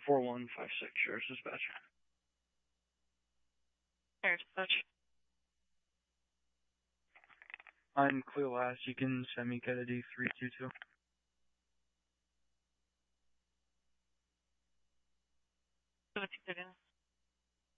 4156, Sheriff Dispatch. Sheriff Dispatch. I'm clear last. You can send me Kennedy 322. Seconds.